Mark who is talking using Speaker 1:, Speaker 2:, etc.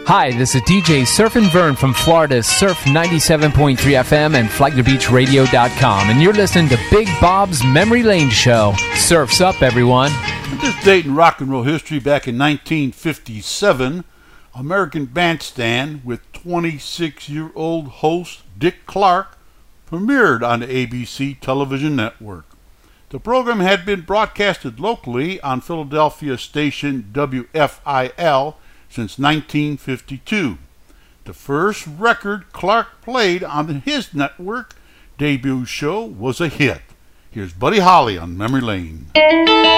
Speaker 1: Hi, this is DJ Surfin' Vern from Florida's Surf 97.3 FM and FlagTheBeachRadio.com, and you're listening to Big Bob's Memory Lane Show. Surf's up, everyone.
Speaker 2: This date in rock and roll history, back in 1957, American Bandstand with 26-year-old host Dick Clark premiered on the ABC television network. The program had been broadcasted locally on Philadelphia station WFIL since 1952. The first record Clark played on his network debut show was a hit. Here's Buddy Holly on Memory Lane.